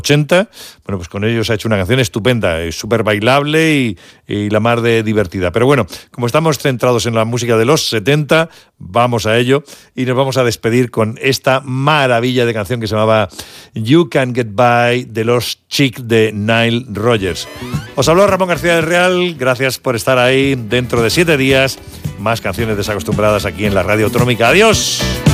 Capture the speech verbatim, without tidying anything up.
ochenta. Bueno, pues con ellos ha hecho una canción estupenda, súper bailable y, y la mar de divertida. Pero bueno, como estamos centrados en la música de los setenta, vamos a ello y nos vamos a despedir con esta maravilla de canción que se llamaba You Can Get By de los Chic de Nile Rodgers. Os habló Ramón García del Real, gracias por estar ahí. Dentro de siete días, más canciones desacostumbradas aquí en la Radio Autonómica. ¡Adiós!